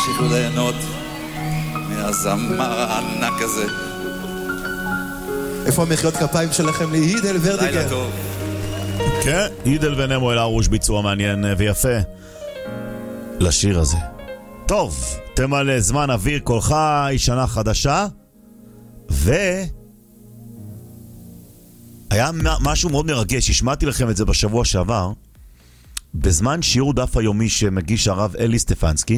תמשיכו ליהנות מהזמר הענק הזה. איפה המחיאות כפיים שלכם להידל ורדיגר? לילה טוב. כן, הידל ונמו אל הרוש, ביצוע מעניין ויפה לשיר הזה. טוב, תמלא זמן אוויר כל חי, שנה חדשה, היה משהו מאוד מרגש, השמעתי לכם את זה בשבוע שעבר, בזמן שיעור דף היומי שמגיש הרב אלי סטפנסקי,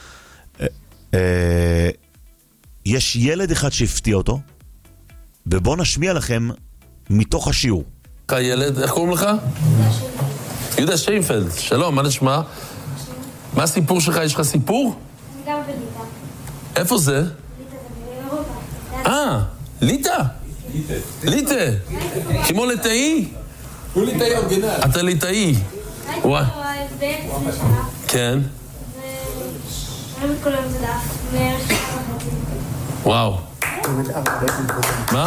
יש ילד אחד שהפתיע אותו, ובוא נשמיע לכם מתוך השיעור. ילד, איך קוראים לך? יהודה שיינפלד. שלום, מה נשמע? מה הסיפור שלך? יש לך סיפור? אני גר בליטא. איפה זה? ליטא זה באירופה. ליטא? ליטא. כמו ליטאי? הוא ליטאי אורגינל. אתה ליטאי. וואי. הייתי פה באמצע שנה. כן. והיום את כל היום זה דף. מערך שעה וחצי. וואו. מה?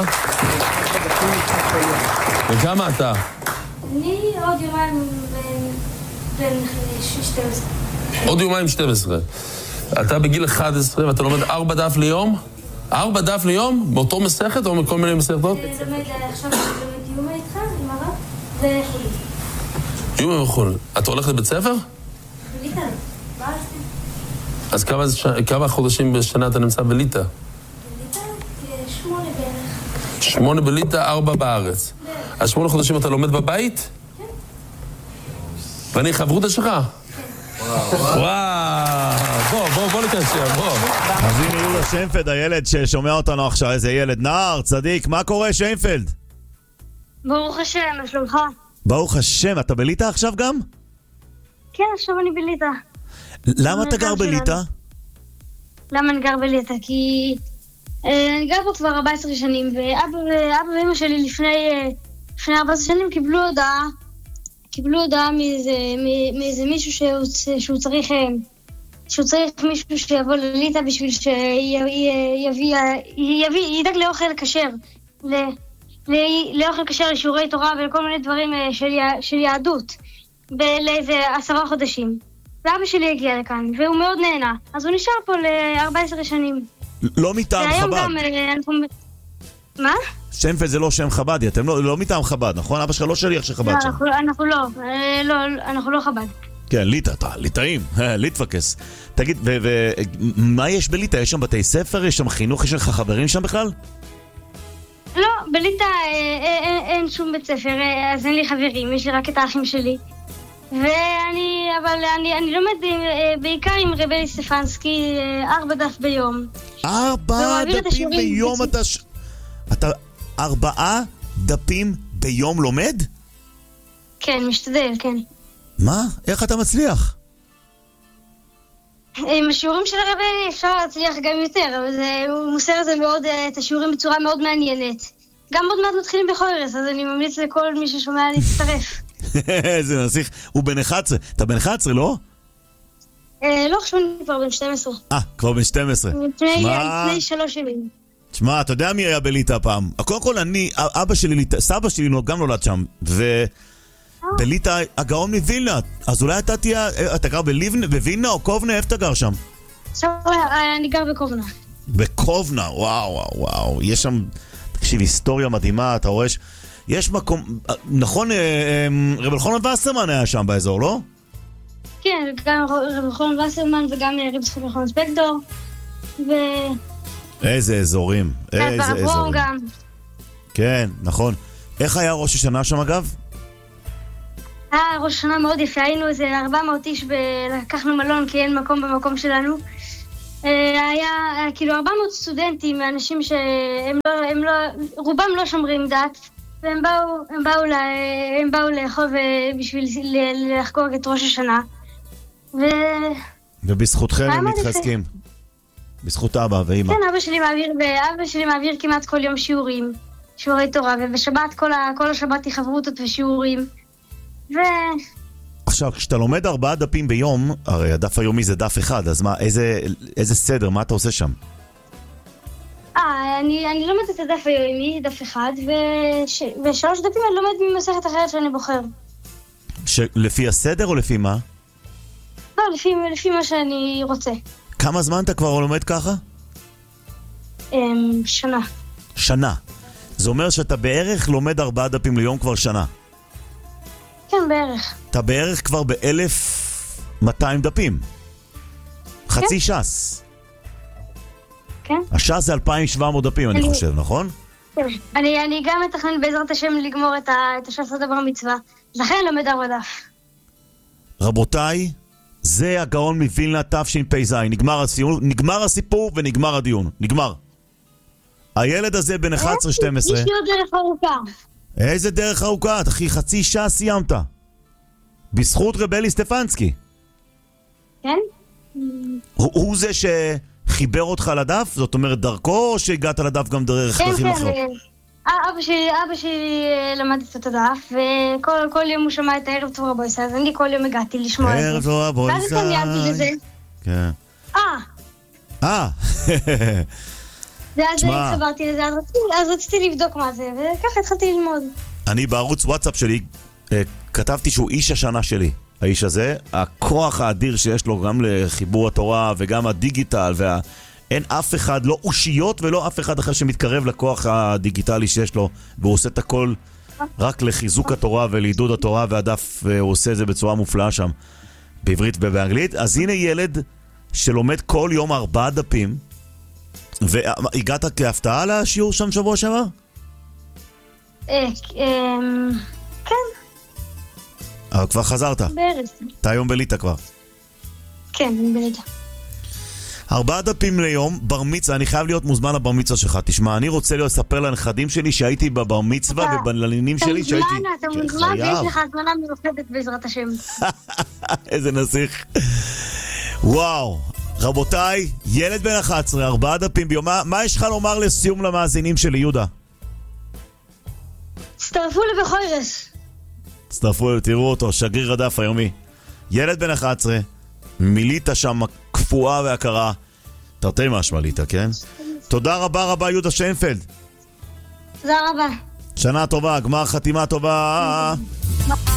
וכמה אתה? אני עוד יומיים בין 12. עוד יומיים 12. אתה בגיל 11 ואתה לומד 4 דף ליום? 4 דף ליום? באותו מסכת או מכל מיני מסכתות? אני לומד עכשיו, אני לומד יומה איתך עם הרב וחולי. יומה וחול. אתה הולך לבית ספר? בליטא, בארץ. אז כמה חודשים בשנה אתה נמצא בליטא? בליטא? 8 בערך. 8 בליטא, 4 בארץ. אז 8 חודשים אתה לומד בבית? כן. ואני חברותא שלך? וואו, בוא לקשר, בוא. אז הנה יהודה שיינפלד, הילד ששומע אותנו עכשיו, איזה ילד נער, צדיק, מה קורה שיינפלד? ברוך השם, מה שלומך? ברוך השם, אתה בליטא עכשיו גם? כן, עכשיו אני בליטא. למה אתה גר בליטא? למה אני גר בליטא? כי אני גר פה כבר 14 שנים, ואבא ואמא שלי לפני 14 שנים קיבלו הודעה מאיזה מישהו שהוא צריך מישהו שיבוא לליטא בשביל שידאג לאוכל כשר, לאוכל כשר, לשיעורי תורה ולכל מיני דברים של יהדות, לאיזה 10 חודשים. ואבא שלי הגיע לכאן, והוא מאוד נהנה, אז הוא נשאר פה ל-14 שנים. לא מטעם חב"ד. והיום גם אנחנו... מה? שיינפלד זה לא שם חב"די, אתם לא מטעם חב"ד, נכון? אבא שלך לא שליח של חב"ד שם. אנחנו לא חב"ד. כן, ליטא, אתה, ליטאים, ליטפקס. תגיד, ומה יש בליטא? יש שם בתי ספר? יש שם חינוך? יש לך חברים שם בכלל? לא, בליטא אין שום בית ספר, אז אין לי חברים, יש לי רק את האחים שלי. אבל אני לומד בעיקר עם רב אלי סטפנסקי 4 דף ביום. 4 דפים ביום אתה 4 דפים ביום לומד? כן, משתדל, כן. מה? איך אתה מצליח? עם השיעורים של הרב אלי אפשר להצליח גם יותר, אבל הוא מוסר את השיעורים בצורה מאוד מעניינת. גם עוד מעט מתחילים בחורס, אז אני ממליץ לכל מי ששומע להצטרף. איזה נסיך. הוא בן 11. אתה בן 11, לא? לא, עכשיו אני כבר בן 12. כבר בן 12. לפני 3 שנים. תשמע, אתה יודע מי היה בליטא פעם? קודם כל אבא שלי, סבא שלי גם נולד שם, ובליטא הגאון מווילנה. אז אולי אתה גר בווילנה או קובנה? איפה אתה גר שם? עכשיו אני גר בקובנה. בקובנה, וואו. יש שם, תקשיב, היסטוריה מדהימה, אתה רואה יש מקום, נכון, רב אלחנן וסרמן היה שם באזור, לא? כן, גם רב אלחנן וסרמן וגם רב זכות אלחנן ספקטור. איזה אזורים, איזה אזורים. גם. כן, נכון. איך היה ראש השנה שם אגב? ראש השנה מאוד יפה, היינו איזה 400 איש לקחנו מלון כי אין מקום במקום שלנו. היה כאילו 400 סטודנטים, אנשים שהם לא, רובם לא שומרים דת. והם באו לאכול בשביל לחגוג את ראש השנה. ובזכותכם הם מתחזקים. בזכות אבא ואמא. כן, אבא שלי מעביר כמעט כל יום שיעורי תורה, ובשבת כל השבת היא חברותות ושיעורים. עכשיו, כשאתה לומד 4 דפים ביום, הרי הדף היומי זה דף אחד, אז מה, איזה סדר, מה אתה עושה שם? אני לומדת את הדף היומי, דף אחד, ו3 דפים אני לומד ממסכת אחרת שאני בוחר. לפי הסדר או לפי מה? לא, לפי מה שאני רוצה. כמה זמן אתה כבר לומד ככה? שנה. שנה. זה אומר שאתה בערך לומד 4 דפים ליום כבר שנה. כן, בערך. אתה בערך כבר ב-1200 דפים. חצי ש"ס. כן. הש"ס זה 2700 דפים, אני חושב, נכון? כן. אני גם מתכנן בעזרת השם לגמור את הש"ס עד הבר מצווה. לכן לומד 4 דף. רבותיי, זה הגאון מווילנה תשפ"ז. נגמר הסיפור ונגמר הדיון. נגמר. הילד הזה בן 11-12. יש לי עוד דרך ארוכה. איזה דרך ארוכה? אחי, חצי שעה סיימת. בזכות רבלי סטפנסקי. כן? הוא זה שחיבר אותך לדף? זאת אומרת דרכו, או שהגעת לדף גם דרך דרכים אחרות? כן. אבא שלי למד את אותו דף, וכל יום הוא שמע את הערב טוב רבו ישראל, אז אני כל יום הגעתי לשמוע את זה. ערב טוב רבו ישראל. ואז התעניינתי לזה. כן. ואז התחברתי לזה, אז רציתי לבדוק מה זה, וככה התחלתי ללמוד. אני בערוץ וואטסאפ שלי כתבתי שהוא איש השנה שלי. האיש הזה, הכוח האדיר שיש לו גם לחיבור התורה וגם הדיגיטל, אין אף אחד, לא אושיות ולא אף אחד אחר שמתקרב לכוח הדיגיטלי שיש לו, והוא עושה את הכל רק לחיזוק התורה ולעידוד התורה, והדף הוא עושה את זה בצורה מופלאה שם, בעברית ובאנגלית. אז הנה ילד שלומד כל יום 4 דפים, והגעת כהפתעה לשיעור שם שבוע שעבר? כן. אבל כבר חזרת. בערב. אתה היום בליטא כבר. כן, בליטא. 4 דפים ליום, בר מצווה, אני חייב להיות מוזמן לבר מצווה שלך. תשמע, אני רוצה לספר לנכדים שלי שהייתי בבר מצווה ובלנינים שלי שהייתי... אתה מוזמן ויש לך הזמנה מיוחדת בעזרת השם. איזה נסיך. וואו, רבותיי, ילד בן 11, 4 דפים ביום. מה יש לך לומר לסיום למאזינים שלי, יהודה? הצטרפו לבחוירס. הצטרפו, תראו אותו, שגריר הדף היומי. ילד בן 11, מליטא שם קפואה והכרה. תרתי משמע ליטא, כן? תודה רבה יהודה שיינפלד. תודה רבה. שנה טובה, גמר חתימה טובה.